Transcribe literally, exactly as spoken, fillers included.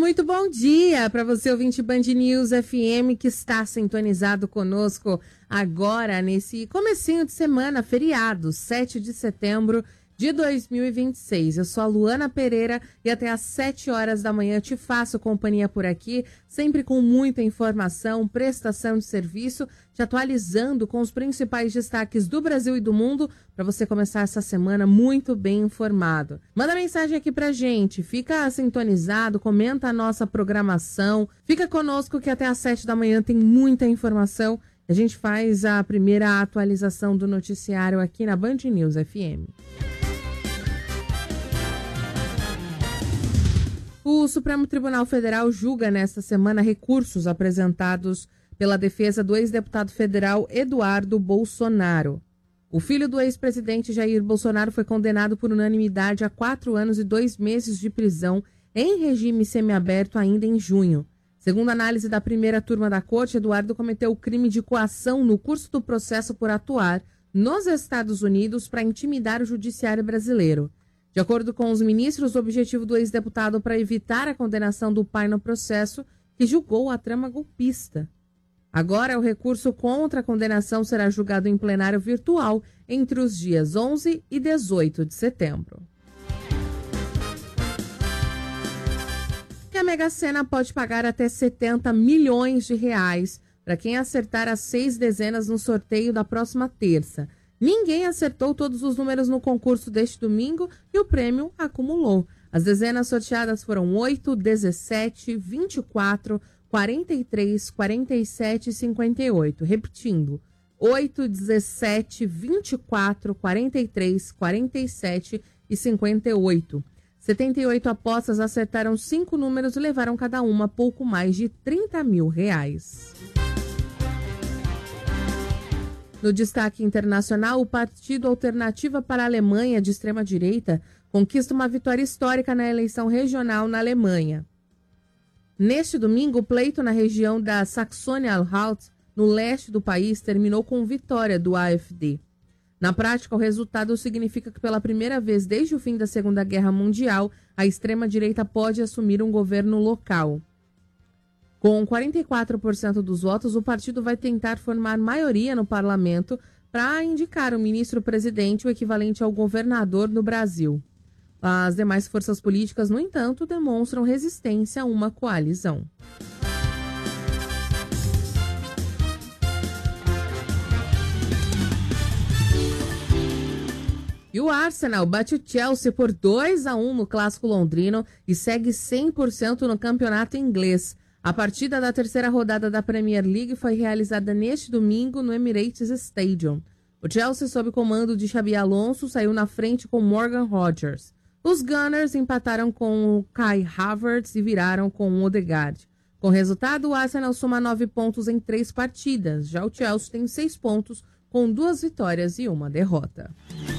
muito bom dia para você, ouvinte Band News F M, que está sintonizado conosco agora nesse comecinho de semana, feriado, sete de setembro de dois mil e vinte e seis. Eu sou a Luana Pereira e até às sete horas da manhã te faço companhia por aqui, sempre com muita informação, prestação de serviço, te atualizando com os principais destaques do Brasil e do mundo para você começar essa semana muito bem informado. Manda mensagem aqui pra gente, fica sintonizado, comenta a nossa programação, fica conosco que até às sete da manhã tem muita informação. A gente faz a primeira atualização do noticiário aqui na Band News F M. O Supremo Tribunal Federal julga nesta semana recursos apresentados pela defesa do ex-deputado federal Eduardo Bolsonaro. O filho do ex-presidente Jair Bolsonaro foi condenado por unanimidade a quatro anos e dois meses de prisão em regime semiaberto ainda em junho. Segundo a análise da primeira turma da corte, Eduardo cometeu o crime de coação no curso do processo por atuar nos Estados Unidos para intimidar o judiciário brasileiro. De acordo com os ministros, o objetivo do ex-deputado para evitar a condenação do pai no processo que julgou a trama golpista. Agora, o recurso contra a condenação será julgado em plenário virtual entre os dias onze e dezoito de setembro. E a Mega Sena pode pagar até setenta milhões de reais para quem acertar as seis dezenas no sorteio da próxima terça. Ninguém acertou todos os números no concurso deste domingo e o prêmio acumulou. As dezenas sorteadas foram oito, dezessete, vinte e quatro, quarenta e três, quarenta e sete e cinquenta e oito. Repetindo, oito, dezessete, vinte e quatro, quarenta e três, quarenta e sete e cinquenta e oito. setenta e oito apostas acertaram cinco números e levaram cada uma pouco mais de trinta mil reais. No destaque internacional, o Partido Alternativa para a Alemanha, de extrema-direita, conquista uma vitória histórica na eleição regional na Alemanha. Neste domingo, o pleito na região da Saxônia-Anhalt, no leste do país, terminou com vitória do A F D. Na prática, o resultado significa que pela primeira vez desde o fim da Segunda Guerra Mundial, a extrema-direita pode assumir um governo local. Com quarenta e quatro por cento dos votos, o partido vai tentar formar maioria no parlamento para indicar o ministro-presidente, o equivalente ao governador no Brasil. As demais forças políticas, no entanto, demonstram resistência a uma coalizão. E o Arsenal bate o Chelsea por dois a um no Clássico Londrino e segue cem por cento no campeonato inglês. A partida da terceira rodada da Premier League foi realizada neste domingo no Emirates Stadium. O Chelsea, sob comando de Xabi Alonso, saiu na frente com Morgan Rogers. Os Gunners empataram com o Kai Havertz e viraram com o Odegaard. Com o resultado, o Arsenal soma nove pontos em três partidas. Já o Chelsea tem seis pontos, com duas vitórias e uma derrota.